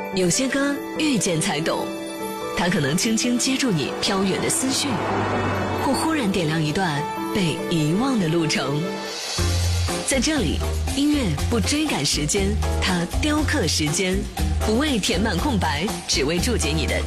有些歌遇见才懂，它可能轻轻接住你飘远的思绪，或忽然点亮一段被遗忘的路程。在这里，音乐不追赶时间，它雕刻时间，不为填满空白，只为注解你的